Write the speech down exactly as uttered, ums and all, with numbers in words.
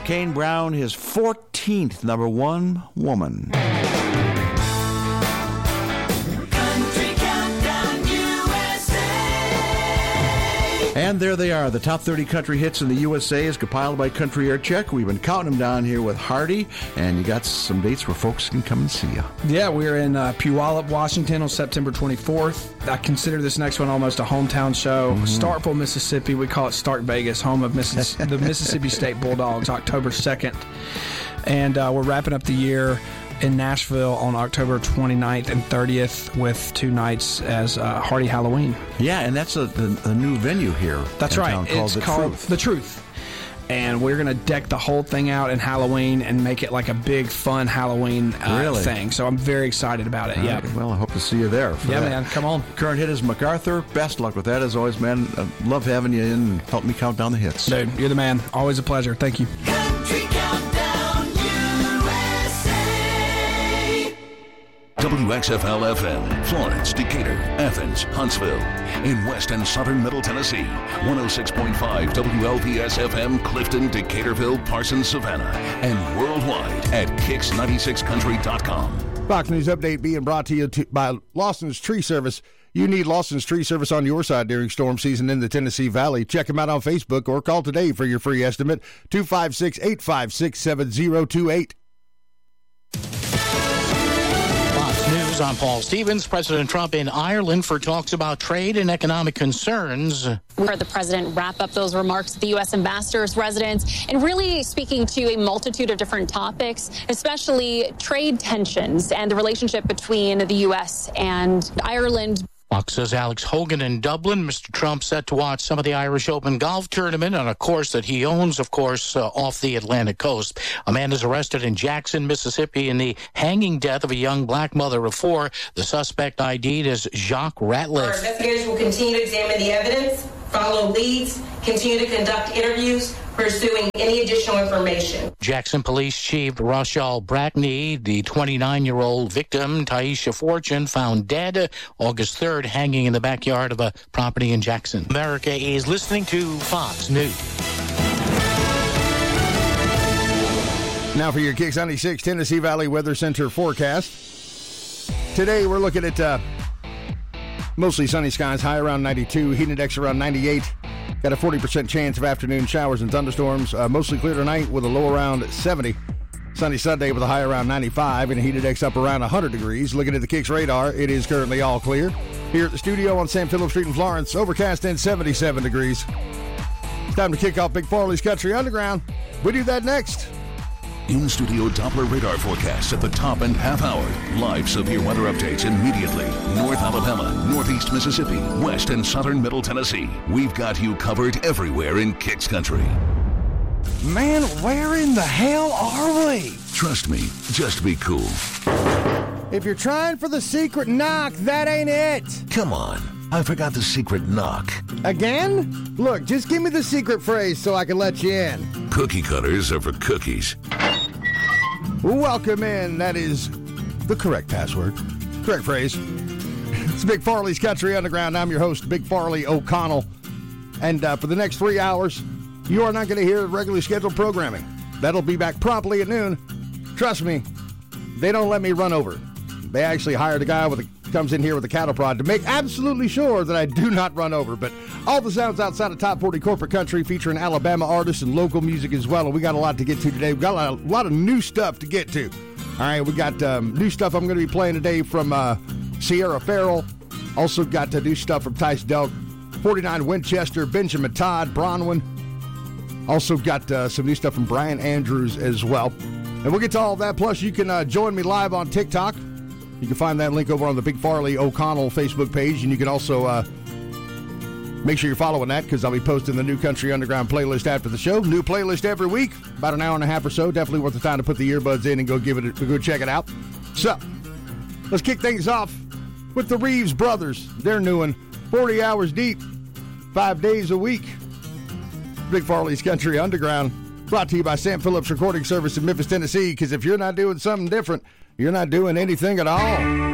Kane Brown, his fourteenth number one woman. And there they are, the top thirty country hits in the U S A is compiled by Country Air Check. We've been counting them down here with Hardy, and you got some dates where folks can come and see you. Yeah, we're in uh, Puyallup, Washington on September twenty-fourth. I consider this next one almost a hometown show. Mm-hmm. Starkville, Mississippi. We call it Stark Vegas, home of Missis- the Mississippi State Bulldogs, October second. And uh, we're wrapping up the year in Nashville on October twenty-ninth and thirtieth with two nights as uh, Hardy Halloween. Yeah, and that's a, a, a new venue here. That's right. Called it's The called Truth. The Truth. And we're going to deck the whole thing out in Halloween and make it like a big, fun Halloween uh, really? thing. So I'm very excited about it. All Yeah. right. Well, I hope to see you there. For yeah, that. man. Come on. Current hit is MacArthur. Best luck with that, as always, man. I love having you in and help me count down the hits. Dude, you're the man. Always a pleasure. Thank you. Country Countdown U S A. W X F L F M, Florence, Decatur, Athens, Huntsville. In West and Southern Middle Tennessee, one oh six point five W L P S F M, Clifton, Decaturville, Parsons, Savannah. And worldwide at kicks ninety-six country dot com. Fox News Update being brought to you to, by Lawson's Tree Service. You need Lawson's Tree Service on your side during storm season in the Tennessee Valley. Check them out on Facebook or call today for your free estimate, two five six, eight five six, seven zero two eight. News, I'm Paul Stevens. President Trump in Ireland for talks about trade and economic concerns. We heard the president wrap up those remarks at the U S ambassador's residence and really speaking to a multitude of different topics, especially trade tensions and the relationship between the U S and Ireland. Fox's Alex Hogan in Dublin. Mister Trump set to watch some of the Irish Open golf tournament on a course that he owns, of course, uh, off the Atlantic coast. A man is arrested in Jackson, Mississippi in the hanging death of a young black mother of four. The suspect I D'd as Jacques Ratliff. Our investigators will continue to examine the evidence, follow leads, continue to conduct interviews, pursuing any additional information. Jackson Police Chief Rachel Brackney, the twenty-nine-year-old victim, Taisha Fortune, found dead August third, hanging in the backyard of a property in Jackson. America is listening to Fox News. Now for your Kicks ninety-six Tennessee Valley Weather Center forecast. Today we're looking at uh, mostly sunny skies, high around ninety-two, heat index around ninety-eight. Got a forty percent chance of afternoon showers and thunderstorms. Uh, mostly clear tonight with a low around seventy. Sunny Sunday with a high around ninety-five and a heat index up around one hundred degrees. Looking at the Kicks radar, it is currently all clear. Here at the studio on Sam Phillips Street in Florence, overcast and seventy-seven degrees. It's time to kick off Big Farley's Country Underground. We'll do that next. In-studio Doppler radar forecast at the top and half hour. Live severe weather updates immediately. North Alabama, Northeast Mississippi, West and Southern Middle Tennessee. We've got you covered everywhere in Kicks Country. Man, where in the hell are we? Trust me, just be cool. If you're trying for the secret knock, that ain't it. Come on, I forgot the secret knock. Again? Look, just give me the secret phrase so I can let you in. Cookie cutters are for cookies. Welcome in. That is the correct password. Correct phrase. It's Big Farley's Country Underground. I'm your host, Big Farley O'Connell. And uh, for the next three hours, you are not going to hear regularly scheduled programming. That'll be back promptly at noon. Trust me, they don't let me run over. They actually hired a guy with a comes in here with a cattle prod to make absolutely sure that I do not run over. But all the sounds outside of Top forty Corporate Country featuring Alabama artists and local music as well. And we got a lot to get to today. We've got a lot, a lot of new stuff to get to. All right, we got um, new stuff I'm going to be playing today from uh, Sierra Farrell. Also got uh, new stuff from Tice Delk, forty-nine Winchester, Benjamin Todd, Bronwyn. Also got uh, some new stuff from Brian Andrews as well. And we'll get to all of that. Plus, you can uh, join me live on TikTok. You can find that link over on the Big Farley O'Connell Facebook page. And you can also uh, make sure you're following that because I'll be posting the new Country Underground playlist after the show. New playlist every week, about an hour and a half or so. Definitely worth the time to put the earbuds in and go give it a, go check it out. So, let's kick things off with the Reeves Brothers. They're new one, forty hours deep, five days a week. Big Farley's Country Underground, brought to you by Sam Phillips Recording Service in Memphis, Tennessee, because if you're not doing something different, you're not doing anything at all.